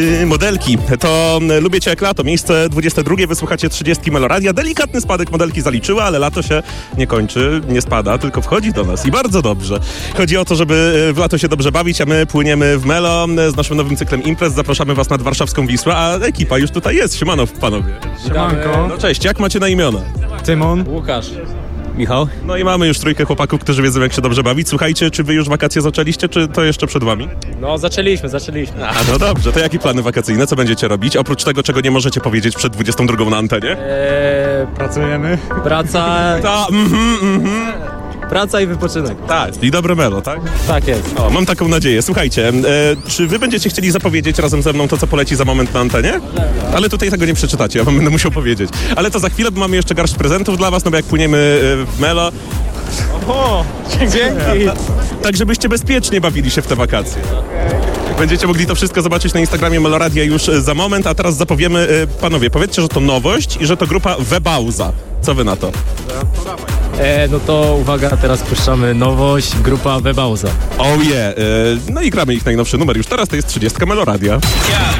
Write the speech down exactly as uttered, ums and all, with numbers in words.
Modelki, to Lubię Cię jak lato, miejsce dwudzieste drugie, wysłuchacie trzydziestki Meloradia. Delikatny spadek modelki zaliczyła, ale lato się nie kończy, nie spada, tylko wchodzi do nas i bardzo dobrze. Chodzi o to, żeby w lato się dobrze bawić, a my płyniemy w Melo z naszym nowym cyklem imprez. Zapraszamy Was nad warszawską Wisłę, a ekipa już tutaj jest. Siemano, panowie. Siemanko. No cześć, jak macie na imiona? Tymon. Łukasz. Michał. No i mamy już trójkę chłopaków, którzy wiedzą, jak się dobrze bawić. Słuchajcie, czy wy już wakacje zaczęliście, czy to jeszcze przed wami? No zaczęliśmy, zaczęliśmy. A, no dobrze, to jakie plany wakacyjne? Co będziecie robić? Oprócz tego, czego nie możecie powiedzieć przed dwudziestą drugą na antenie? Eee, Pracujemy. praca, Ta, mhm, mhm. praca i wypoczynek. Tak, i dobre Melo, tak? Tak jest. O, mam taką nadzieję. Słuchajcie, e, czy wy będziecie chcieli zapowiedzieć razem ze mną to, co poleci za moment na antenie? Ale tutaj tego nie przeczytacie, ja wam będę musiał powiedzieć. Ale to za chwilę, bo mamy jeszcze garść prezentów dla was, no bo jak płyniemy e, w Melo, O, dzięki. tak żebyście bezpiecznie bawili się w te wakacje. Będziecie mogli to wszystko zobaczyć na Instagramie Meloradia już e, za moment, a teraz zapowiemy, e, panowie, powiedzcie, że to nowość i że to grupa Webauza. Co wy na to? E, no to uwaga, teraz puszczamy nowość, grupa Webauza. Oh yeah, e, no i gramy ich najnowszy numer już teraz, to jest trzydziestka Meloradia. Yeah.